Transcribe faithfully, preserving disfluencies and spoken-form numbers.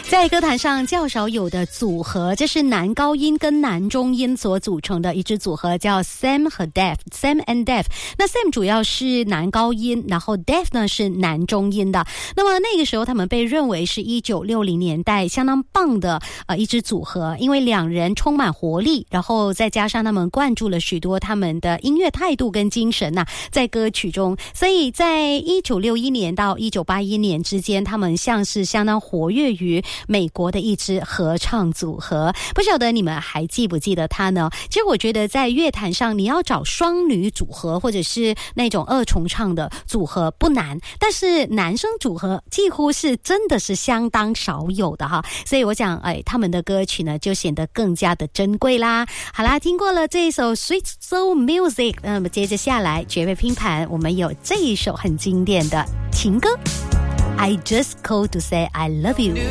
在歌坛上较少有的组合，这是男高音跟男中音所组成的一支组合，叫 Sam 和 Def Sam and Def。 那 Sam 主要是男高音，然后 Def 呢是男中音的。那么那个时候他们被认为是一九六零年代相当棒的呃一支组合，因为两人充满活力，然后再加上他们灌注了许多他们的音乐态度跟精神呐、啊、在歌曲中，所以在一九六一年到一九八一年之间，他们像是相当活跃于美国的一支合唱组合。不晓得你们还记不记得他呢？其实我觉得在乐坛上你要找双女组合或者是那种二重唱的组合不难，但是男生组合几乎是真的是相当少有的哈，所以我想哎，他们的歌曲呢就显得更加的珍贵啦。好啦，听过了这一首 Sweet Soul Music， 那么接着下来绝味拼盘，我们有这一首很经典的情歌 I Just Called to Say I Love You。